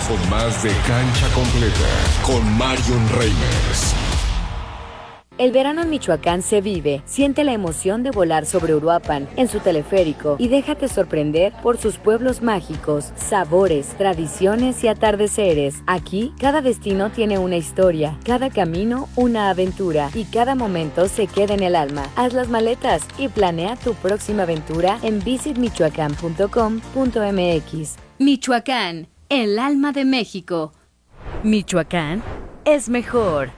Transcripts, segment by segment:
con más de Cancha Completa con Marion Reimers. El verano en Michoacán se vive. Siente la emoción de volar sobre Uruapan en su teleférico y déjate sorprender por sus pueblos mágicos, sabores, tradiciones y atardeceres. Aquí, cada destino tiene una historia, cada camino una aventura y cada momento se queda en el alma. Haz las maletas y planea tu próxima aventura en visitmichoacán.com.mx. Michoacán, el alma de México. Michoacán es mejor.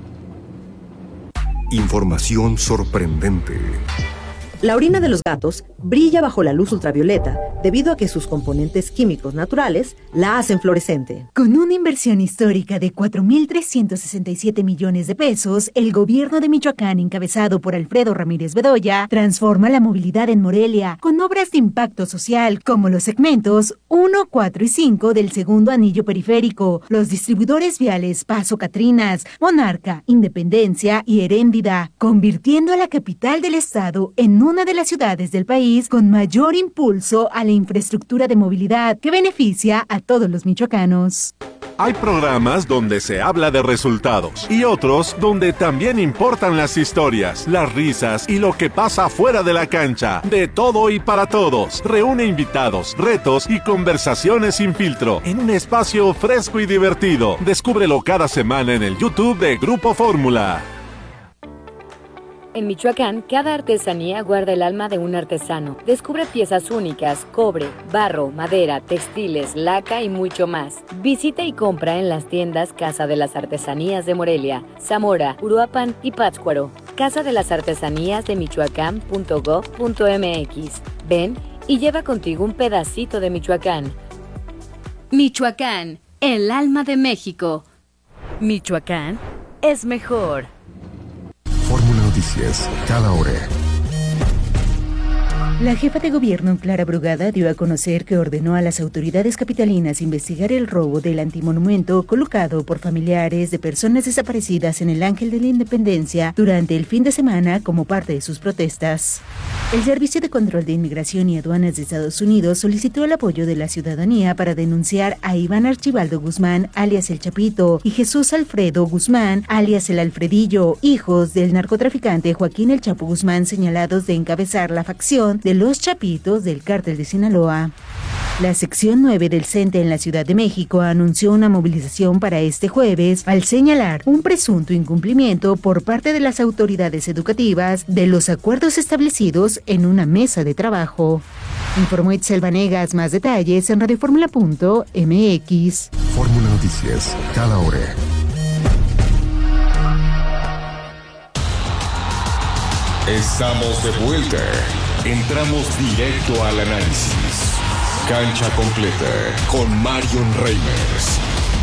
Información sorprendente. La orina de los gatos brilla bajo la luz ultravioleta debido a que sus componentes químicos naturales la hacen fluorescente. Con una inversión histórica de 4.367 millones de pesos, el gobierno de Michoacán, encabezado por Alfredo Ramírez Bedoya, transforma la movilidad en Morelia con obras de impacto social como los segmentos 1, 4 y 5 del segundo anillo periférico, los distribuidores viales Paso Catrinas, Monarca, Independencia y Heréndida, convirtiendo a la capital del estado en una de las ciudades del país con mayor impulso a la infraestructura de movilidad que beneficia a todos los michoacanos. Hay programas donde se habla de resultados y otros donde también importan las historias, las risas y lo que pasa fuera de la cancha. De todo y para todos. Reúne invitados, retos y conversaciones sin filtro en un espacio fresco y divertido. Descúbrelo cada semana en el YouTube de Grupo Fórmula. En Michoacán, cada artesanía guarda el alma de un artesano. Descubre piezas únicas, cobre, barro, madera, textiles, laca y mucho más. Visita y compra en las tiendas Casa de las Artesanías de Morelia, Zamora, Uruapan y Pátzcuaro. Casa de las Artesanías de Michoacán.gov.mx. Ven y lleva contigo un pedacito de Michoacán. Michoacán, el alma de México. Michoacán es mejor. Fórmula Noticias, cada hora. La jefa de gobierno, Clara Brugada, dio a conocer que ordenó a las autoridades capitalinas investigar el robo del antimonumento colocado por familiares de personas desaparecidas en el Ángel de la Independencia durante el fin de semana como parte de sus protestas. El Servicio de Control de Inmigración y Aduanas de Estados Unidos solicitó el apoyo de la ciudadanía para denunciar a Iván Archibaldo Guzmán, alias El Chapito, y Jesús Alfredo Guzmán, alias El Alfredillo, hijos del narcotraficante Joaquín El Chapo Guzmán, señalados de encabezar la facción de los Chapitos del Cártel de Sinaloa. La sección 9 del CENTE en la Ciudad de México anunció una movilización para este jueves al señalar un presunto incumplimiento por parte de las autoridades educativas de los acuerdos establecidos en una mesa de trabajo. Informó Itzel Vanegas. Más detalles en radioformula.mx. Fórmula Noticias, cada hora. Estamos de vuelta. Entramos directo al análisis. Cancha Completa con Marion Reimers.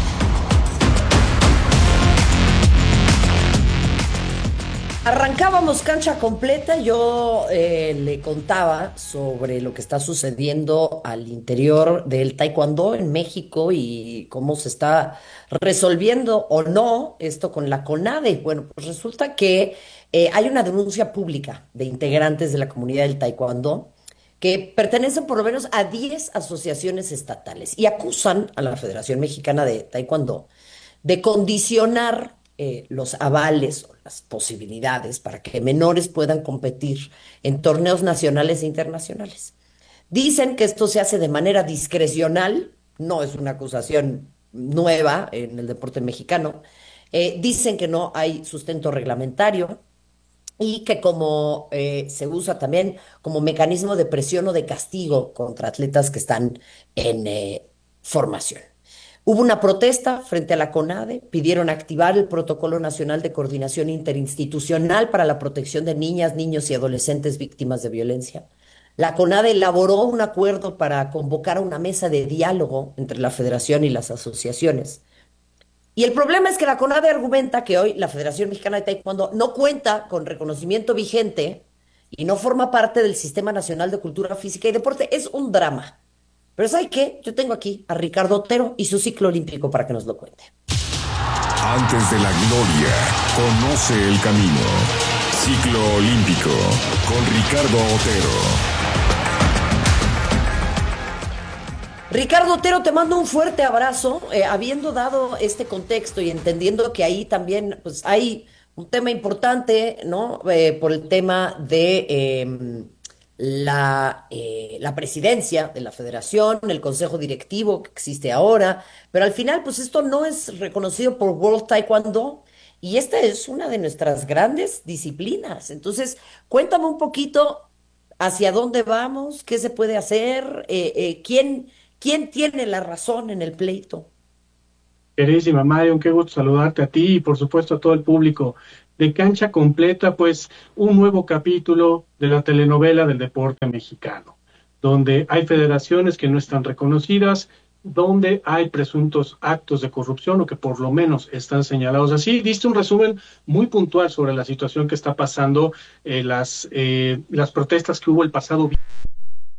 Arrancábamos Cancha Completa. Yo le contaba sobre lo que está sucediendo al interior del taekwondo en México y cómo se está resolviendo o no esto con la CONADE. Bueno, pues resulta que hay una denuncia pública de integrantes de la comunidad del taekwondo que pertenecen por lo menos a 10 asociaciones estatales y acusan a la Federación Mexicana de Taekwondo de condicionar los avales o las posibilidades para que menores puedan competir en torneos nacionales e internacionales. Dicen que esto se hace de manera discrecional, no es una acusación nueva en el deporte mexicano. Dicen que no hay sustento reglamentario y que como se usa también como mecanismo de presión o de castigo contra atletas que están en formación. Hubo una protesta frente a la CONADE, pidieron activar el Protocolo Nacional de Coordinación Interinstitucional para la protección de niñas, niños y adolescentes víctimas de violencia. La CONADE elaboró un acuerdo para convocar a una mesa de diálogo entre la Federación y las asociaciones. Y el problema es que la CONADE argumenta que hoy la Federación Mexicana de Taekwondo no cuenta con reconocimiento vigente y no forma parte del Sistema Nacional de Cultura Física y Deporte. Es un drama. Pero ¿sabe qué? Yo tengo aquí a Ricardo Otero y su ciclo olímpico para que nos lo cuente. Antes de la gloria, conoce el camino. Ciclo olímpico con Ricardo Otero. Ricardo Otero, te mando un fuerte abrazo, habiendo dado este contexto y entendiendo que ahí también pues, hay un tema importante, ¿no? Por el tema de la presidencia de la federación, el consejo directivo que existe ahora, pero al final pues esto no es reconocido por World Taekwondo y esta es una de nuestras grandes disciplinas. Entonces, cuéntame un poquito hacia dónde vamos, qué se puede hacer, quién tiene la razón en el pleito. Queridísima Marion, qué gusto saludarte a ti y por supuesto a todo el público de Cancha Completa, pues un nuevo capítulo de la telenovela del deporte mexicano, donde hay federaciones que no están reconocidas, donde hay presuntos actos de corrupción o que por lo menos están señalados así. Diste un resumen muy puntual sobre la situación que está pasando, las protestas que hubo el pasado